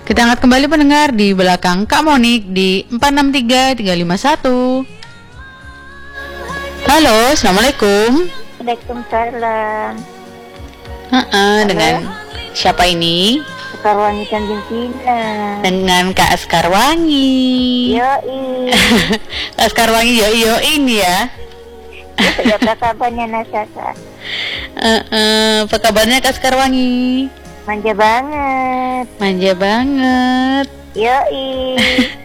Kita angkat kembali pendengar di belakang Kak Monik di 463351. Halo, assalamualaikum. Waalaikumsalam. Dengan siapa ini? Sekarwangi Tanjung Pinang. Dengan Kak Askarwangi. Yoi. Kak Askarwangi yo ini ya. Apa kabarnya Nasasa? Apa kabarnya Kak Askarwangi? Manja banget. Manja banget. Yoi.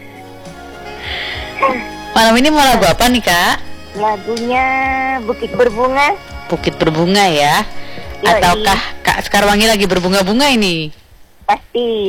Malam ini mau lagu apa nih Kak? Lagunya Bukit Berbunga. Bukit Berbunga ya. Yoi. Ataukah Kak Askarwangi lagi berbunga-bunga ini? Pasti.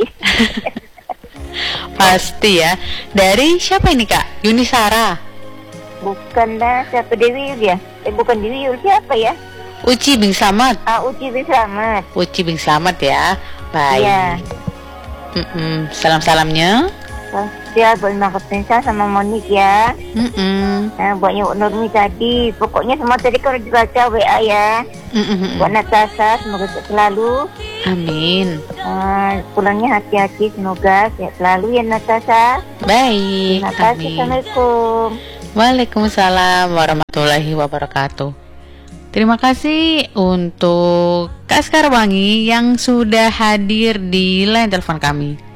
Pasti ya. Dari siapa ini Kak? Yunisara? Bukan dah, siapa Dewi Yul ya? Bukan Dewi Yul, siapa ya? Uci Bing Slamet. Uci bin Slamet. Uci Bing Slamet ya. Baik. Iya. Salam-salamnya. Ya, buat Mak Pensa sama Monik ya. Buat Ibu Nurmi tadi. Pokoknya semua tadi kalau dibaca WA ya. Buat Natasha, semoga sehat selalu. Amin. Pulangnya hati-hati, semoga sehat selalu ya Natasha. Baik. Terima kasih. Amin. Assalamualaikum. Waalaikumsalam warahmatullahi wabarakatuh. Terima kasih untuk Kak Askarwangi yang sudah hadir di line telepon kami.